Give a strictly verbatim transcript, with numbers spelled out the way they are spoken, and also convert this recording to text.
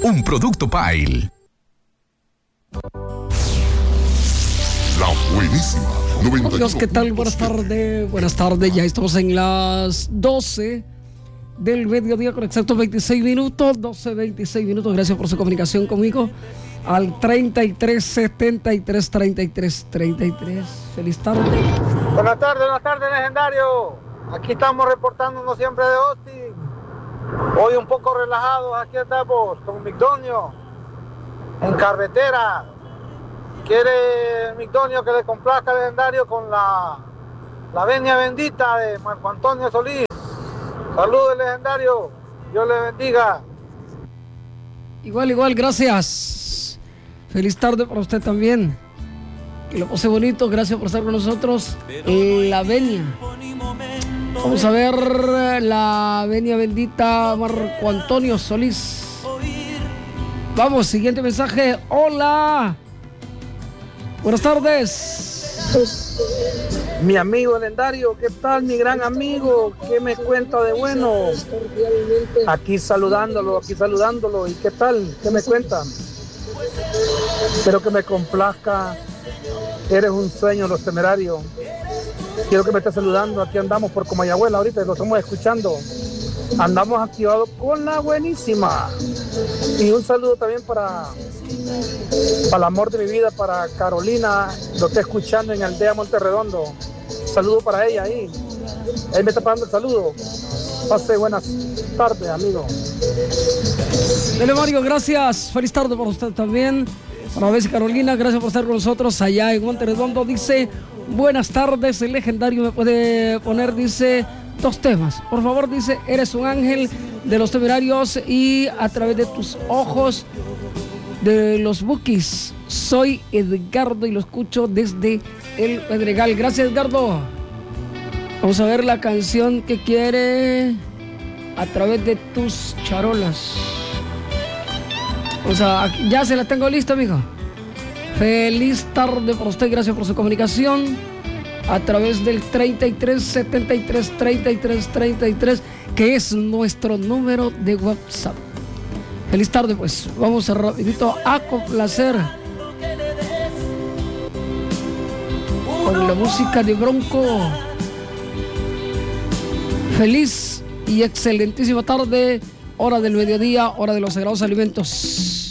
un producto Pile. La buenísima. Amigos, ¿qué tal? Buenas tardes. Buenas tardes. Ya estamos en las doce del mediodía con exactos veintiséis minutos. doce, veintiséis minutos. Gracias por su comunicación conmigo al treinta y tres, setenta y tres, treinta y tres, treinta y tres. Feliz tarde. Buenas tardes, buenas tardes, legendario. Aquí estamos reportándonos siempre de Austin. Hoy un poco relajados. Aquí estamos con Migdonio en carretera. Quiere Migdonio que le complazca al legendario con la, la venia bendita de Marco Antonio Solís. Saludos, legendario. Dios le bendiga. Igual, igual, gracias. Feliz tarde para usted también. Que lo pase bonito. Gracias por estar con nosotros. La venia. Vamos a ver la venia bendita Marco Antonio Solís. Vamos, siguiente mensaje. Hola. Buenas tardes. Mi amigo legendario, ¿qué tal, mi gran amigo? ¿Qué me cuenta de bueno? Aquí saludándolo, aquí saludándolo. ¿Y qué tal? ¿Qué me cuenta? Espero que me complazca. Eres un sueño, Los Temerarios. Quiero que me esté saludando. Aquí andamos por Comayagüela ahorita, lo estamos escuchando. Andamos activados con la buenísima. Y un saludo también para, para el amor de mi vida, para Carolina, lo está escuchando en Aldea Monterredondo. Saludo para ella ahí. Él me está pagando el saludo. Pase buenas tardes, amigo. Dele, Mario, gracias. Feliz tarde para usted también. Para ver si Carolina, gracias por estar con nosotros allá en Monterredondo. Dice, buenas tardes, el legendario me puede poner, dice, dos temas. Por favor, dice, eres un ángel de Los Temerarios y a través de tus ojos de los Bukis. Soy Edgardo y lo escucho desde El Pedregal. Gracias, Edgardo. Vamos a ver la canción que quiere a través de tus charolas. O sea, ya se la tengo lista, amigo. Feliz tarde para usted, gracias por su comunicación a través del treinta y tres, setenta y tres, treinta y tres, treinta y tres, que es nuestro número de WhatsApp. Feliz tarde, pues. Vamos a rapidito a complacer con la música de Bronco. Feliz y excelentísima tarde, hora del mediodía, hora de los sagrados alimentos.